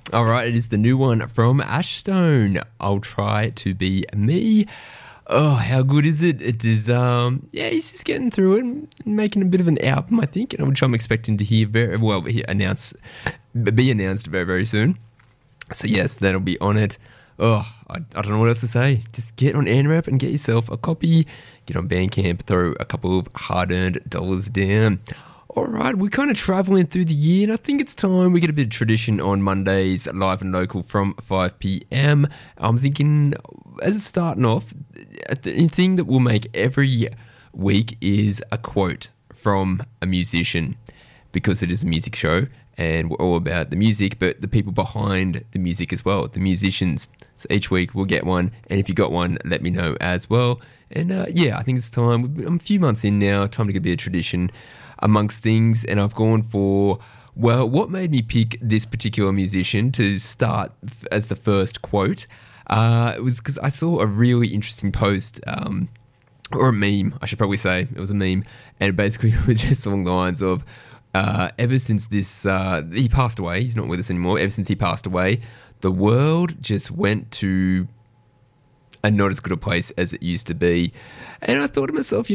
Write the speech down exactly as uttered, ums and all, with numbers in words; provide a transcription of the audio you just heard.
All right, it is the new one from Ashstone. I'll try to be me. Oh, how good is it? It is, um, yeah, he's just getting through it and making a bit of an album, I think, and which I'm expecting to hear very well, he announce, be announced very, very soon. So yes, that'll be on it. Oh, I, I don't know what else to say. Just get on AndRap and get yourself a copy. Get on Bandcamp, throw a couple of hard-earned dollars down. All right, we're kind of travelling through the year, and I think it's time we get a bit of tradition on Mondays, live and local from five p.m. I'm thinking, as a starting off, the thing that we'll make every week is a quote from a musician, because it is a music show, and we're all about the music, but the people behind the music as well, the musicians. So each week we'll get one, and if you got one, let me know as well. And uh, yeah, I think it's time. I'm a few months in now, time to get a bit of tradition amongst things, and I've gone for, well, what made me pick this particular musician to start f- as the first quote? Uh, it was because I saw a really interesting post, um, or a meme, I should probably say. It was a meme, and it basically was just along the lines of, uh, ever since this, uh, he passed away, he's not with us anymore, ever since he passed away, the world just went to a not as good a place as it used to be. And I thought to myself, you